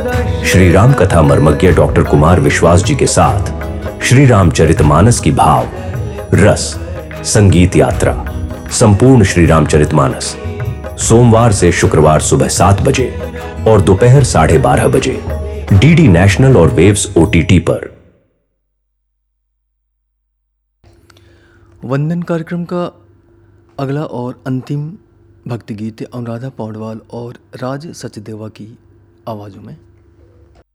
श्री राम कथा मर्मज्ञ डॉक्टर कुमार विश्वास जी के साथ श्री रामचरितमानस की भाव रस संगीत यात्रा संपूर्ण श्री रामचरितमानस सोमवार से शुक्रवार सुबह 7 बजे और दोपहर 12:30 बजे डीडी नेशनल और वेव्स OTT पर। वंदन कार्यक्रम का अगला और अंतिम भक्ति गीत अनुराधा पौडवाल और राज सचदेवा की आवाज़ों में।